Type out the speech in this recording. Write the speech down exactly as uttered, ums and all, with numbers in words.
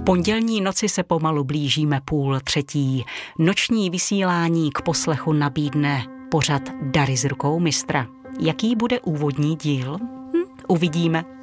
Pondělní noci se pomalu blížíme půl třetí. Noční vysílání k poslechu nabídne pořad Dary z rukou mistra. Jaký bude úvodní díl? Hm, uvidíme.